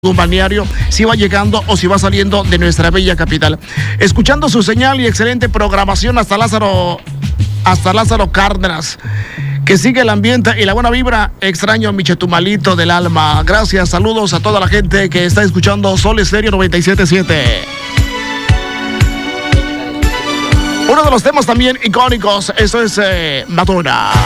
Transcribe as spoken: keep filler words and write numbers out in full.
un balneario, si va llegando o si va saliendo de nuestra bella capital. Escuchando su señal y excelente programación hasta Lázaro, hasta Lázaro Cárdenas. Que sigue el ambiente y la buena vibra. Extraño a mi Chetumalito del alma. Gracias, saludos a toda la gente que está escuchando Sol Estéreo noventa y siete punto siete. Uno de los temas también icónicos, eso es eh, Madonna.